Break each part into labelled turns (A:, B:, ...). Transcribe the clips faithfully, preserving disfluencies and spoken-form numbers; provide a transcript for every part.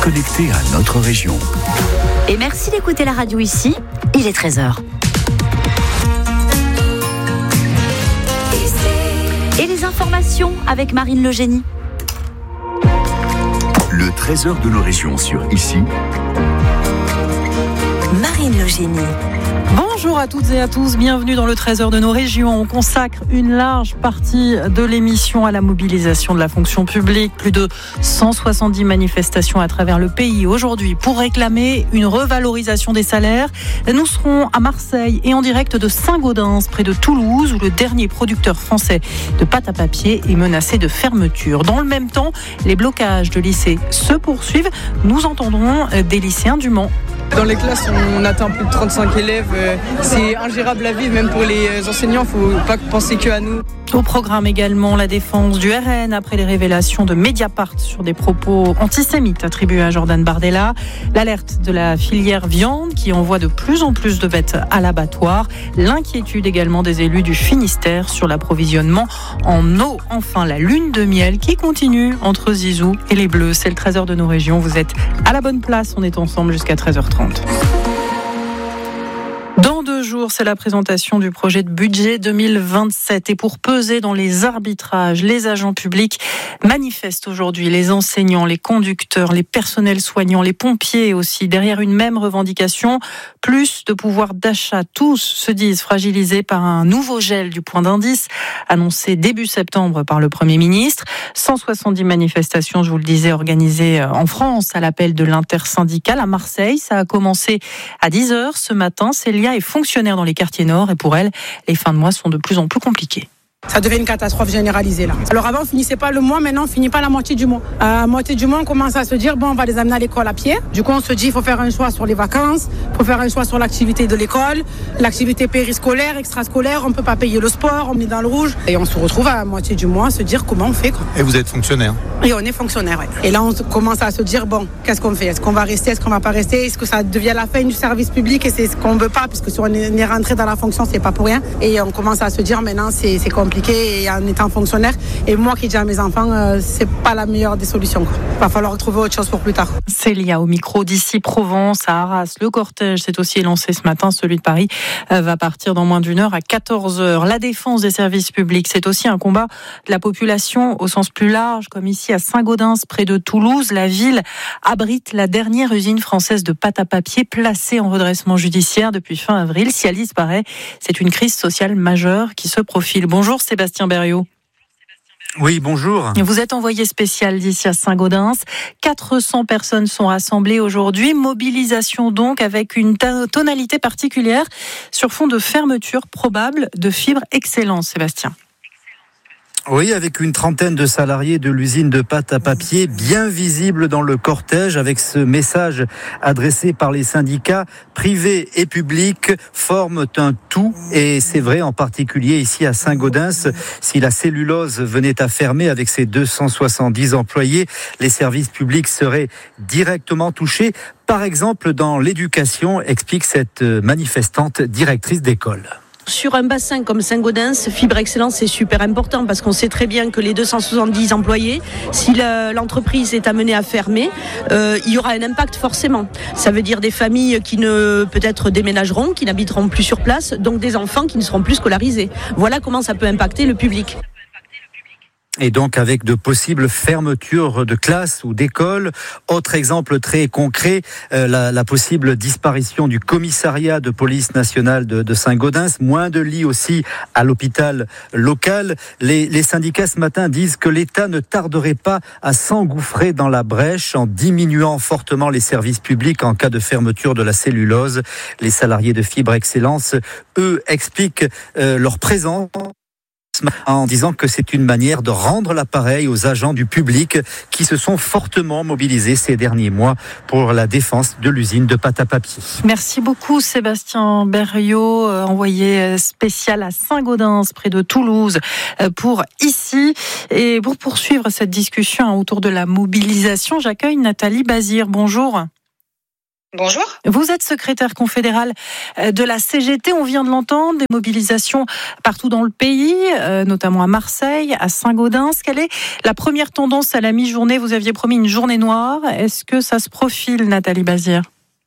A: connecté à notre région.
B: Et merci d'écouter la radio ici, il est treize heures. Et les informations avec Marine Le Génie.
A: Le treize heures de nos régions sur Ici.
B: Marine Le Génie.
C: Bonjour à toutes et à tous, bienvenue dans le treize heures de nos régions. On consacre une large partie de l'émission à la mobilisation de la fonction publique. Plus de cent soixante-dix manifestations à travers le pays aujourd'hui pour réclamer une revalorisation des salaires. Nous serons à Marseille et en direct de Saint-Gaudens, près de Toulouse, où le dernier producteur français de pâte à papier est menacé de fermeture. Dans le même temps, les blocages de lycées se poursuivent. Nous entendrons des lycéens du Mans.
D: Dans les classes, on atteint plus de trente-cinq élèves. C'est ingérable à vivre, même pour les enseignants. Il ne faut pas penser que à nous.
C: Au programme également, la défense du R N après les révélations de Mediapart sur des propos antisémites attribués à Jordan Bardella. L'alerte de la filière viande qui envoie de plus en plus de bêtes à l'abattoir. L'inquiétude également des élus du Finistère sur l'approvisionnement en eau. Enfin, la lune de miel qui continue entre Zizou et les Bleus. C'est le treize heures de nos régions. Vous êtes à la bonne place. On est ensemble jusqu'à treize heures trente. Dans deux jours, c'est la présentation du projet de budget deux mille vingt-sept. Et pour peser dans les arbitrages, les agents publics manifestent aujourd'hui. Les enseignants, les conducteurs, les personnels soignants, les pompiers aussi. Derrière une même revendication, plus de pouvoir d'achat. Tous se disent fragilisés par un nouveau gel du point d'indice annoncé début septembre par le Premier ministre. cent soixante-dix manifestations, je vous le disais, organisées en France à l'appel de l'intersyndicale à Marseille. Ça a commencé à dix heures ce matin. Célia est fonctionnaire dans les quartiers nord et pour elle, les fins de mois sont de plus en plus compliquées.
E: Ça devient une catastrophe généralisée là. Alors avant on finissait pas le mois, maintenant on finit pas la moitié du mois. À la moitié du mois on commence à se dire bon on va les amener à l'école à pied. Du coup on se dit il faut faire un choix sur les vacances, il faut faire un choix sur l'activité de l'école, l'activité périscolaire, extrascolaire, on peut pas payer le sport, on est dans le rouge. Et on se retrouve à la moitié du mois à se dire comment on fait quoi.
F: Et vous êtes fonctionnaire ?
E: Et on est fonctionnaire, ouais. Et là on commence à se dire bon qu'est-ce qu'on fait ? Est-ce qu'on va rester, est-ce qu'on va pas rester ? Est-ce que ça devient la fin du service public et c'est ce qu'on veut pas puisque si on est rentré dans la fonction c'est pas pour rien. Et on commence à se dire maintenant c'est, c'est compliqué et en étant fonctionnaire. Et moi qui dis à mes enfants, euh, c'est pas la meilleure des solutions. Il va falloir trouver autre chose pour plus tard.
C: Célia au micro d'Ici Provence à Arras. Le cortège s'est aussi lancé ce matin. Celui de Paris euh, va partir dans moins d'une heure à quatorze heures. La défense des services publics, c'est aussi un combat de la population au sens plus large, comme ici à Saint-Gaudens, près de Toulouse. La ville abrite la dernière usine française de pâte à papier placée en redressement judiciaire depuis fin avril. Si elle disparaît, c'est une crise sociale majeure qui se profile. Bonjour Sébastien Berriot.
F: Oui, bonjour.
C: Vous êtes envoyé spécial d'ici à Saint-Gaudens. quatre cents personnes sont rassemblées aujourd'hui. Mobilisation donc avec une tonalité particulière sur fond de fermeture probable de Fibre Excellence, Sébastien.
F: Oui, avec une trentaine de salariés de l'usine de pâte à papier bien visibles dans le cortège, avec ce message adressé par les syndicats privés et publics forment un tout. Et c'est vrai en particulier ici à Saint-Gaudens, si la cellulose venait à fermer avec ses deux cent soixante-dix employés, les services publics seraient directement touchés. Par exemple dans l'éducation, explique cette manifestante directrice d'école.
G: Sur un bassin comme Saint-Gaudens, Fibre Excellence, c'est super important parce qu'on sait très bien que les deux cent soixante-dix employés, si la, l'entreprise est amenée à fermer, euh, il y aura un impact forcément. Ça veut dire des familles qui ne peut-être déménageront, qui n'habiteront plus sur place, donc des enfants qui ne seront plus scolarisés. Voilà comment ça peut impacter le public.
F: Et donc avec de possibles fermetures de classes ou d'écoles. Autre exemple très concret, euh, la, la possible disparition du commissariat de police nationale de, de Saint-Gaudens. Moins de lits aussi à l'hôpital local. Les, les syndicats ce matin disent que l'État ne tarderait pas à s'engouffrer dans la brèche en diminuant fortement les services publics en cas de fermeture de la cellulose. Les salariés de Fibre Excellence, eux, expliquent euh, leur présence en disant que c'est une manière de rendre l'appareil aux agents du public qui se sont fortement mobilisés ces derniers mois pour la défense de l'usine de pâte à papier.
C: Merci beaucoup Sébastien Berriot, envoyé spécial à Saint-Gaudens près de Toulouse pour Ici. Et pour poursuivre cette discussion autour de la mobilisation, j'accueille Nathalie Bazir. Bonjour.
H: Bonjour.
C: Vous êtes secrétaire confédérale de la C G T, on vient de l'entendre, des mobilisations partout dans le pays, notamment à Marseille, à Saint-Gaudens. Quelle est la première tendance à la mi-journée ? Vous aviez promis une journée noire. Est-ce que ça se profile, Nathalie Bazir ?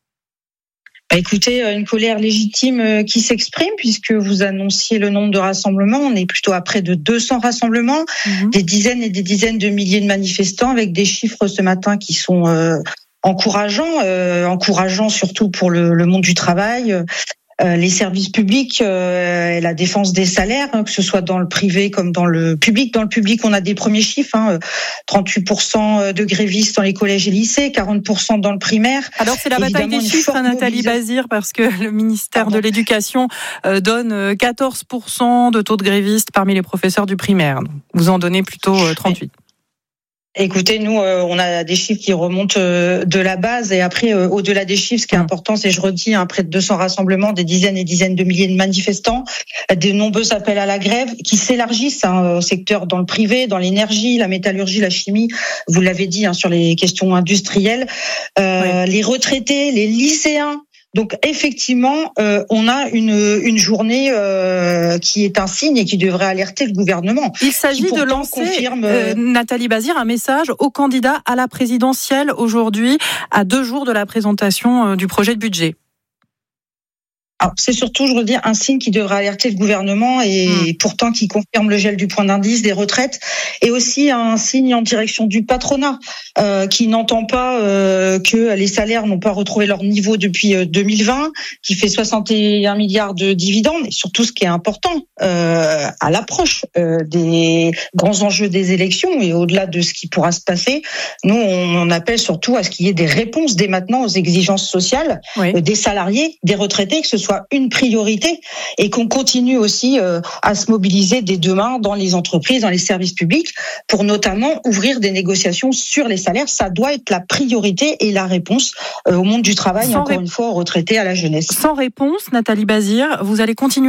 H: Bah écoutez, une colère légitime qui s'exprime puisque vous annonciez le nombre de rassemblements. On est plutôt à près de deux cents rassemblements, mmh. des dizaines et des dizaines de milliers de manifestants avec des chiffres ce matin qui sont euh, encourageants, euh, encourageants surtout pour le, le monde du travail. Euh, les services publics euh, et la défense des salaires, hein, que ce soit dans le privé comme dans le public. Dans le public, on a des premiers chiffres, hein, trente-huit pour cent de grévistes dans les collèges et lycées, quarante pour cent dans le primaire.
C: Alors c'est la bataille des chiffres, hein, Nathalie Bazir, parce que le ministère Pardon. de l'Éducation euh, donne quatorze pour cent de taux de grévistes parmi les professeurs du primaire. Vous en donnez plutôt euh, trente-huit.
H: Écoutez, nous, euh, on a des chiffres qui remontent euh, de la base et après, euh, au-delà des chiffres, ce qui est important, c'est, je redis, hein, près de deux cents rassemblements, des dizaines et dizaines de milliers de manifestants, de nombreux appels à la grève qui s'élargissent hein, au secteur dans le privé, dans l'énergie, la métallurgie, la chimie, vous l'avez dit, hein, sur les questions industrielles, euh, oui. les retraités, les lycéens. Donc effectivement, euh, on a une, une journée euh, qui est un signe et qui devrait alerter le gouvernement.
C: Il s'agit de lancer, confirme... euh, Nathalie Bazir, un message aux candidats à la présidentielle aujourd'hui, à deux jours de la présentation euh, du projet de budget.
H: Alors, c'est surtout, je veux dire, un signe qui devrait alerter le gouvernement et mmh. pourtant qui confirme le gel du point d'indice, des retraites, et aussi un signe en direction du patronat euh, qui n'entend pas euh, que les salaires n'ont pas retrouvé leur niveau depuis euh, deux mille vingt, qui fait soixante et un milliards de dividendes, et surtout ce qui est important euh, à l'approche euh, des grands enjeux des élections et au-delà de ce qui pourra se passer, nous on, on appelle surtout à ce qu'il y ait des réponses dès maintenant aux exigences sociales oui. euh, des salariés, des retraités, que ce soit une priorité et qu'on continue aussi euh, à se mobiliser dès demain dans les entreprises, dans les services publics pour notamment ouvrir des négociations sur les salaires. Ça doit être la priorité et la réponse euh, au monde du travail, Sans encore ré... une fois aux retraités, à la jeunesse.
C: Sans réponse, Nathalie Bazir, vous allez continuer ?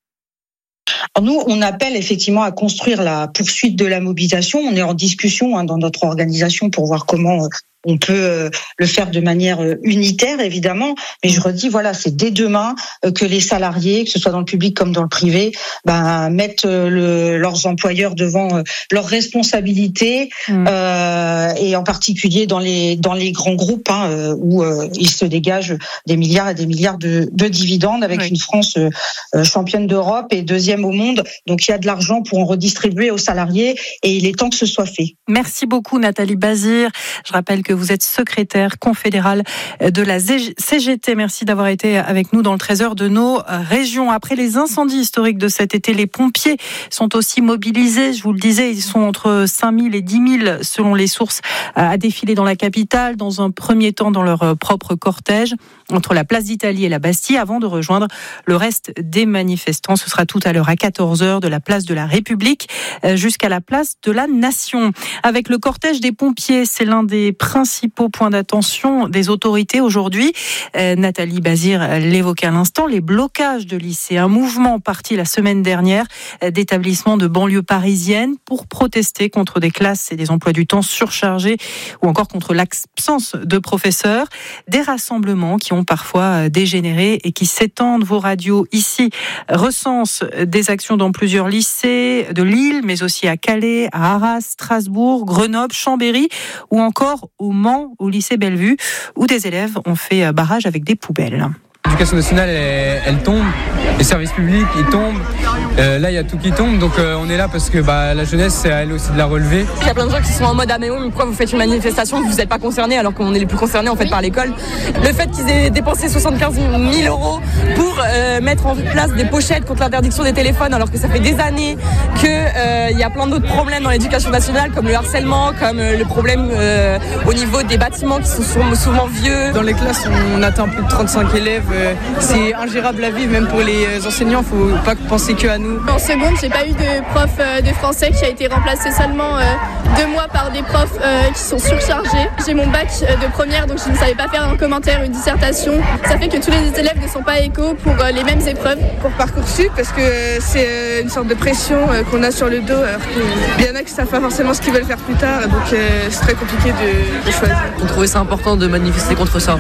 H: Alors nous, on appelle effectivement à construire la poursuite de la mobilisation. On est en discussion hein, dans notre organisation pour voir comment... Euh, on peut euh, le faire de manière euh, unitaire, évidemment, mais je redis, voilà, c'est dès demain euh, que les salariés, que ce soit dans le public comme dans le privé, ben, mettent euh, le, leurs employeurs devant euh, leurs responsabilités, mmh. euh, et en particulier dans les dans les grands groupes hein, euh, où euh, il se dégage des milliards et des milliards de, de dividendes avec oui. une France euh, championne d'Europe et deuxième au monde. Donc il y a de l'argent pour en redistribuer aux salariés et il est temps que ce soit fait.
C: Merci beaucoup Nathalie Bazir. Je rappelle que vous êtes secrétaire confédérale de la C G T. Merci d'avoir été avec nous dans le treize heures de nos régions. Après les incendies historiques de cet été, les pompiers sont aussi mobilisés. Je vous le disais, ils sont entre cinq mille et dix mille selon les sources à défiler dans la capitale, dans un premier temps dans leur propre cortège, entre la place d'Italie et la Bastille, avant de rejoindre le reste des manifestants. Ce sera tout à l'heure à quatorze heures de la place de la République jusqu'à la place de la Nation. Avec le cortège des pompiers, c'est l'un des principaux points d'attention des autorités aujourd'hui. Euh, Nathalie Bazir l'évoquait à l'instant, les blocages de lycées. Un mouvement parti la semaine dernière d'établissements de banlieue parisienne pour protester contre des classes et des emplois du temps surchargés ou encore contre l'absence de professeurs. Des rassemblements qui ont parfois dégénéré et qui s'étendent. Vos radios ici recensent des actions dans plusieurs lycées de Lille, mais aussi à Calais, à Arras, Strasbourg, Grenoble, Chambéry ou encore au Mans, au lycée Bellevue, où des élèves ont fait barrage avec des poubelles.
I: L'éducation nationale, elle, elle tombe, les services publics, ils tombent. Euh, là, il y a tout qui tombe, donc euh, on est là parce que bah, la jeunesse, c'est à elle aussi de la relever.
J: Il y a plein de gens qui sont en mode ah mais oui, mais pourquoi vous faites une manifestation, vous n'êtes pas concernés alors qu'on est les plus concernés en fait par l'école. Le fait qu'ils aient dépensé soixante-quinze mille euros pour euh, mettre en place des pochettes contre l'interdiction des téléphones, alors que ça fait des années qu'il euh, y a plein d'autres problèmes dans l'éducation nationale, comme le harcèlement, comme euh, le problème euh, au niveau des bâtiments qui sont souvent vieux.
D: Dans les classes, on atteint plus de trente-cinq élèves. C'est ingérable à vivre, même pour les enseignants, il ne faut pas penser que à nous.
K: En seconde, j'ai pas eu de prof de français qui a été remplacé seulement euh, deux mois par des profs euh, qui sont surchargés. J'ai mon bac de première, donc je ne savais pas faire un commentaire, une dissertation. Ça fait que tous les élèves ne sont pas égaux pour euh, les mêmes épreuves.
L: Pour Parcoursup, parce que euh, c'est euh, une sorte de pression euh, qu'on a sur le dos, alors qu'il y en a qui ne savent pas forcément ce qu'ils veulent faire plus tard, donc euh, c'est très compliqué de, de choisir.
M: On trouvait ça important de manifester contre ça.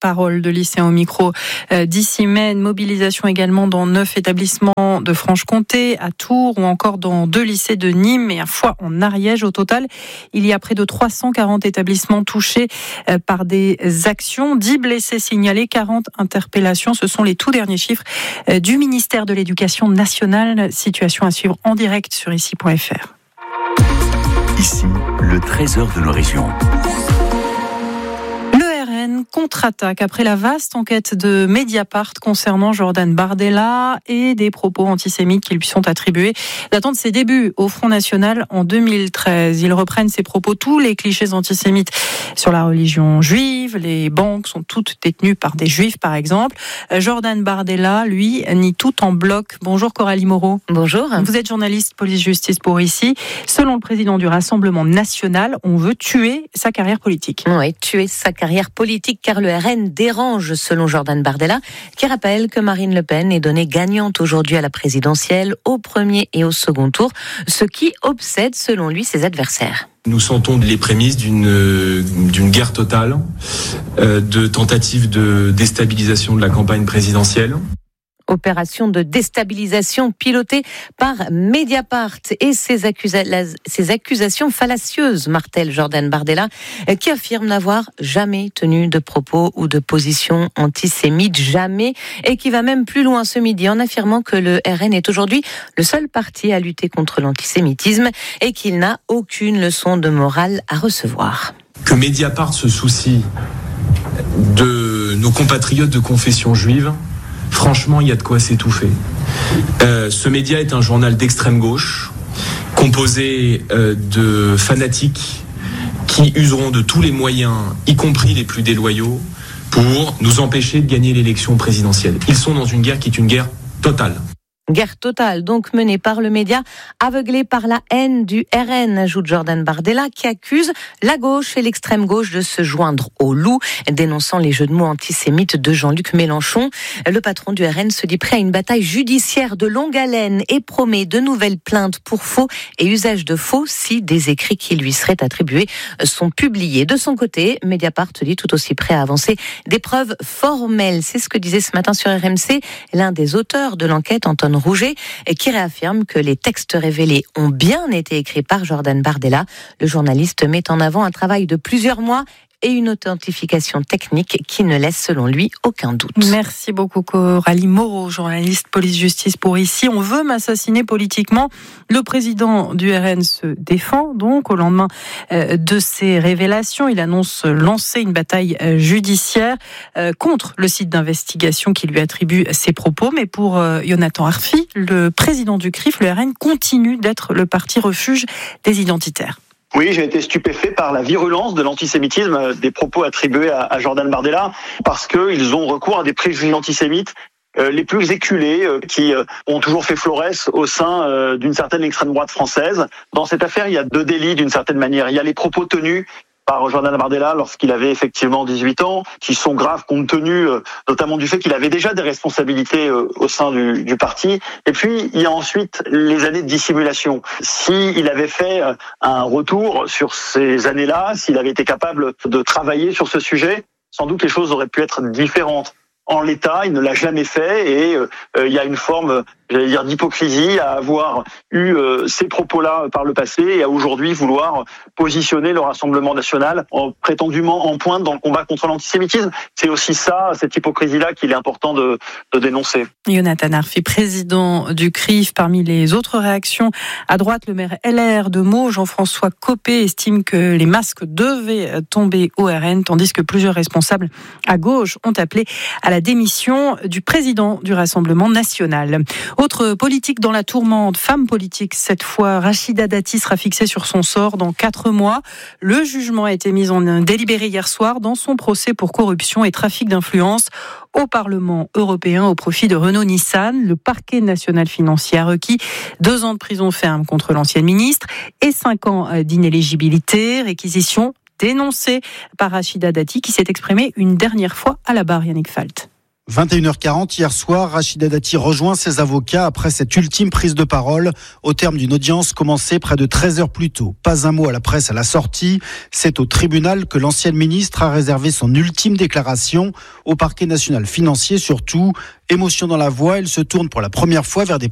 C: porte-parole de lycéens au micro d'Ici Maine. Mobilisation également dans neuf établissements de Franche-Comté, à Tours ou encore dans deux lycées de Nîmes et à Foix en Ariège. Au total, il y a près de trois cent quarante établissements touchés par des actions. dix blessés signalés, quarante interpellations. Ce sont les tout derniers chiffres du ministère de l'Éducation nationale. Situation à suivre en direct sur ici point f r.
A: Ici, le trésor de nos régions.
C: Contre-attaque après la vaste enquête de Mediapart concernant Jordan Bardella et des propos antisémites qui lui sont attribués datant de ses débuts au Front National en deux mille treize. Ils reprennent ces propos, tous les clichés antisémites sur la religion juive. Les banques sont toutes détenues par des juifs, par exemple. Jordan Bardella, lui, nie tout en bloc. Bonjour Coralie Moreau.
M: Bonjour.
C: Vous êtes journaliste police-justice pour Ici. Selon le président du Rassemblement national, on veut tuer sa carrière politique.
M: Oui, tuer sa carrière politique car le R N dérange, selon Jordan Bardella, qui rappelle que Marine Le Pen est donnée gagnante aujourd'hui à la présidentielle, au premier et au second tour, ce qui obsède, selon lui, ses adversaires.
N: Nous sentons les prémices d'une, d'une guerre totale, euh, de tentatives de déstabilisation de la campagne présidentielle.
M: Opération de déstabilisation pilotée par Mediapart et ses, accusa- ses accusations fallacieuses, martèle Jordan Bardella, qui affirme n'avoir jamais tenu de propos ou de position antisémite, jamais, et qui va même plus loin ce midi en affirmant que le R N est aujourd'hui le seul parti à lutter contre l'antisémitisme et qu'il n'a aucune leçon de morale à recevoir.
N: Que Mediapart se soucie de nos compatriotes de confession juive, franchement, il y a de quoi s'étouffer. Euh, ce média est un journal d'extrême gauche, composé euh, de fanatiques qui useront de tous les moyens, y compris les plus déloyaux, pour nous empêcher de gagner l'élection présidentielle. Ils sont dans une guerre qui est une guerre totale.
M: Guerre totale, donc menée par le média, aveuglé par la haine du R N, ajoute Jordan Bardella, qui accuse la gauche et l'extrême gauche de se joindre au loup, dénonçant les jeux de mots antisémites de Jean-Luc Mélenchon. Le patron du R N se dit prêt à une bataille judiciaire de longue haleine et promet de nouvelles plaintes pour faux et usage de faux si des écrits qui lui seraient attribués sont publiés. De son côté, Mediapart dit tout aussi prêt à avancer des preuves formelles. C'est ce que disait ce matin sur R M C l'un des auteurs de l'enquête, Antoine Rouget, qui réaffirme que les textes révélés ont bien été écrits par Jordan Bardella. Le journaliste met en avant un travail de plusieurs mois et une authentification technique qui ne laisse selon lui aucun doute.
C: Merci beaucoup Coralie Moreau, journaliste police-justice pour Ici. On veut m'assassiner politiquement. Le président du R N se défend donc au lendemain de ces révélations. Il annonce lancer une bataille judiciaire contre le site d'investigation qui lui attribue ses propos. Mais pour Jonathan Arfi, le président du C R I F, le R N continue d'être le parti refuge des identitaires.
O: Oui, j'ai été stupéfait par la virulence de l'antisémitisme des propos attribués à, à Jordan Bardella, parce qu'ils ont recours à des préjugés antisémites euh, les plus éculés, euh, qui euh, ont toujours fait florès au sein euh, d'une certaine extrême droite française. Dans cette affaire, il y a deux délits d'une certaine manière. Il y a les propos tenus par Jordan Bardella lorsqu'il avait effectivement dix-huit ans, qui sont graves compte tenu euh, notamment du fait qu'il avait déjà des responsabilités euh, au sein du, du parti. Et puis, il y a ensuite les années de dissimulation. S'il avait fait euh, un retour sur ces années-là, s'il avait été capable de travailler sur ce sujet, sans doute les choses auraient pu être différentes. En l'état, il ne l'a jamais fait et euh, il y a une forme, j'allais dire, d'hypocrisie à avoir eu euh, ces propos-là par le passé et à aujourd'hui vouloir positionner le Rassemblement national en, prétendument en pointe dans le combat contre l'antisémitisme. C'est aussi ça, cette hypocrisie-là, qu'il est important de, de dénoncer.
C: Jonathan Arfi, président du C R I F. Parmi les autres réactions, à droite, le maire L R de Meaux, Jean-François Copé, estime que les masques devaient tomber au R N, tandis que plusieurs responsables à gauche ont appelé à la démission du président du Rassemblement national. Autre politique dans la tourmente, femme politique cette fois, Rachida Dati sera fixée sur son sort dans quatre mois. Le jugement a été mis en délibéré hier soir dans son procès pour corruption et trafic d'influence au Parlement européen au profit de Renault-Nissan. Le parquet national financier a requis deux ans de prison ferme contre l'ancienne ministre et cinq ans d'inéligibilité, réquisition dénoncée par Rachida Dati qui s'est exprimée une dernière fois à la barre, Yannick Falt.
P: vingt et une heures quarante, hier soir, Rachida Dati rejoint ses avocats après cette ultime prise de parole au terme d'une audience commencée près de treize heures plus tôt. Pas un mot à la presse à la sortie. C'est au tribunal que l'ancienne ministre a réservé son ultime déclaration au parquet national financier. Surtout, émotion dans la voix, elle se tourne pour la première fois vers des